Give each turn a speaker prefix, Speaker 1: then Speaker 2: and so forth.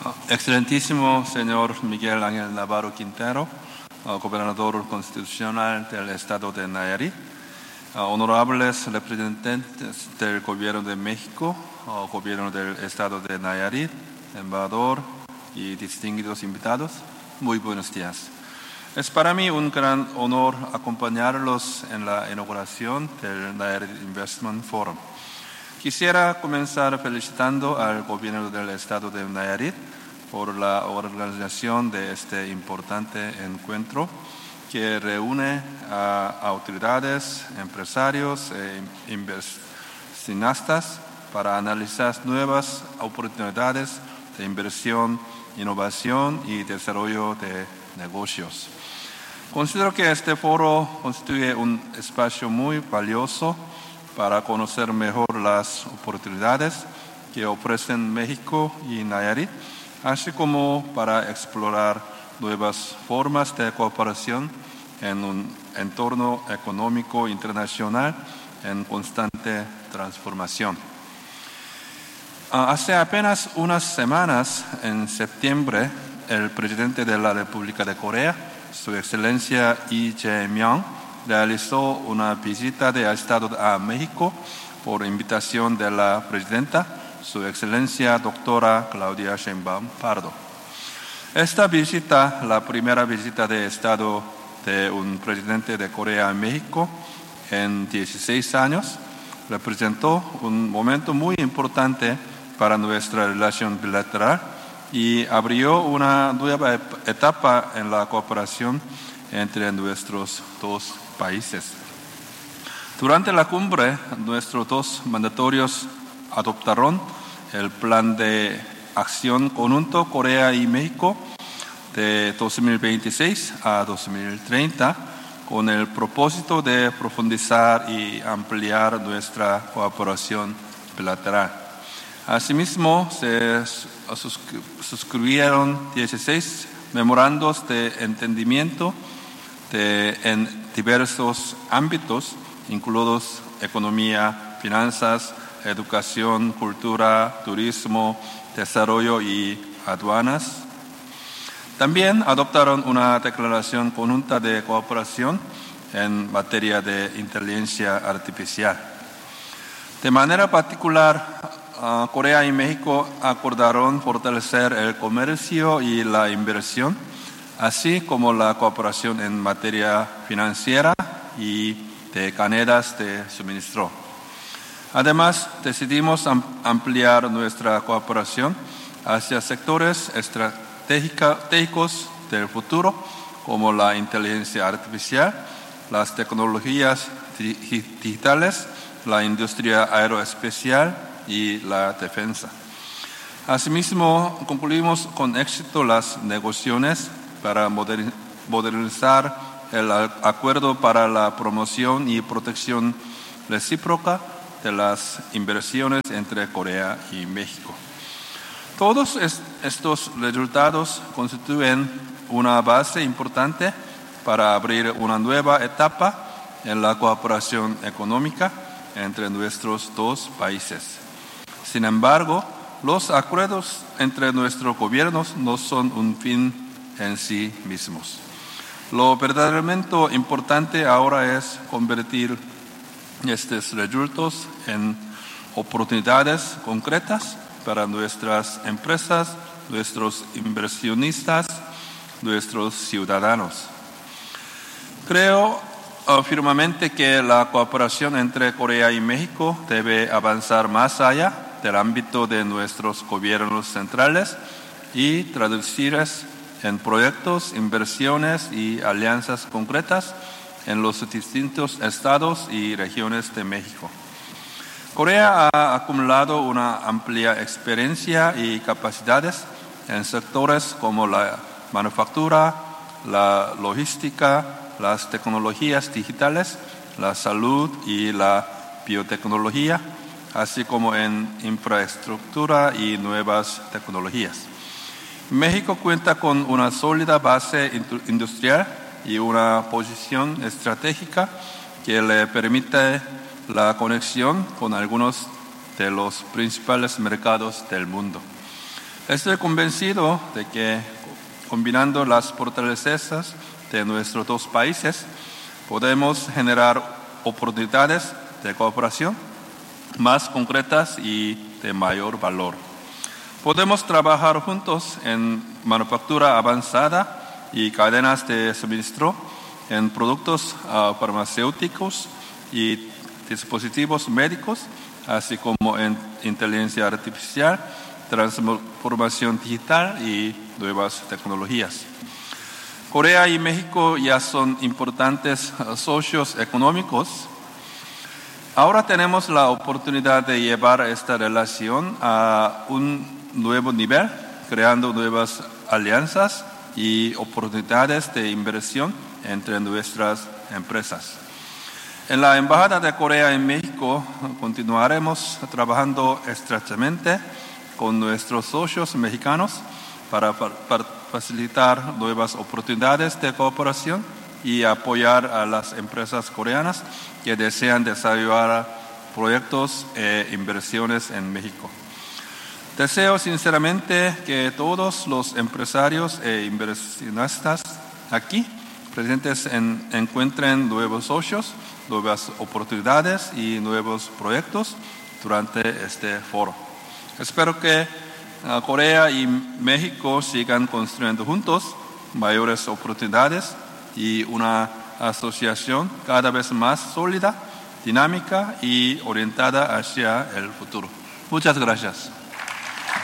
Speaker 1: Excelentísimo señor Miguel Ángel Navarro Quintero, gobernador constitucional del Estado de Nayarit, honorables representantes del Gobierno de México, Gobierno del Estado de Nayarit, embajador y distinguidos invitados, muy buenos días. Es para mí un gran honor acompañarlos en la inauguración del Nayarit Investment Forum. Quisiera comenzar felicitando al Gobierno del Estado de Nayarit por la organización de este importante encuentro que reúne a autoridades, empresarios e inversionistas para analizar nuevas oportunidades de inversión, innovación y desarrollo de negocios. Considero que este foro constituye un espacio muy valioso para conocer mejor las oportunidades que ofrecen México y Nayarit, así como para explorar nuevas formas de cooperación en un entorno económico internacional en constante transformación. Hace apenas unas semanas, en septiembre, el presidente de la República de Corea, Su Excelencia Lee Jae-myung, realizó una visita de Estado a México por invitación de la presidenta, Su Excelencia Doctora Claudia Sheinbaum Pardo. Esta visita, la primera visita de Estado de un presidente de Corea a México en 16 años, representó un momento muy importante para nuestra relación bilateral y abrió una nueva etapa en la cooperación entre nuestros dos países. Durante la cumbre, nuestros dos mandatorios adoptaron el Plan de Acción Conjunto Corea y México de 2026 a 2030 con el propósito de profundizar y ampliar nuestra cooperación bilateral. Asimismo, se suscribieron 16 memorandos de entendimiento en diversos ámbitos, incluidos economía, finanzas, educación, cultura, turismo, desarrollo y aduanas. También adoptaron una declaración conjunta de cooperación en materia de inteligencia artificial. De manera particular, Corea y México acordaron fortalecer el comercio y la inversión, así como la cooperación en materia financiera y de cadenas de suministro. Además, decidimos ampliar nuestra cooperación hacia sectores estratégicos del futuro, como la inteligencia artificial, las tecnologías digitales, la industria aeroespacial y la defensa. Asimismo, concluimos con éxito las negociaciones para modernizar el acuerdo para la promoción y protección recíproca de las inversiones entre Corea y México. Todos estos resultados constituyen una base importante para abrir una nueva etapa en la cooperación económica entre nuestros dos países. Sin embargo, los acuerdos entre nuestros gobiernos no son un fin en sí mismos. Lo verdaderamente importante ahora es convertir estos resultados en oportunidades concretas para nuestras empresas, nuestros inversionistas, nuestros ciudadanos. Creo firmemente que la cooperación entre Corea y México debe avanzar más allá del ámbito de nuestros gobiernos centrales y traducirse en proyectos, inversiones y alianzas concretas en los distintos estados y regiones de México. Corea ha acumulado una amplia experiencia y capacidades en sectores como la manufactura, la logística, las tecnologías digitales, la salud y la biotecnología, así como en infraestructura y nuevas tecnologías. México cuenta con una sólida base industrial y una posición estratégica que le permite la conexión con algunos de los principales mercados del mundo. Estoy convencido de que combinando las fortalezas de nuestros dos países podemos generar oportunidades de cooperación más concretas y de mayor valor. Podemos trabajar juntos en manufactura avanzada y cadenas de suministro, en productos farmacéuticos y dispositivos médicos, así como en inteligencia artificial, transformación digital y nuevas tecnologías. Corea y México ya son importantes socios económicos. Ahora tenemos la oportunidad de llevar esta relación a un nuevo nivel, creando nuevas alianzas y oportunidades de inversión entre nuestras empresas. En la Embajada de Corea en México continuaremos trabajando estrechamente con nuestros socios mexicanos para facilitar nuevas oportunidades de cooperación y apoyar a las empresas coreanas que desean desarrollar proyectos e inversiones en México. Deseo sinceramente que todos los empresarios e inversionistas aquí presentes encuentren nuevos socios, nuevas oportunidades y nuevos proyectos durante este foro. Espero que Corea y México sigan construyendo juntos mayores oportunidades y una asociación cada vez más sólida, dinámica y orientada hacia el futuro. Muchas gracias.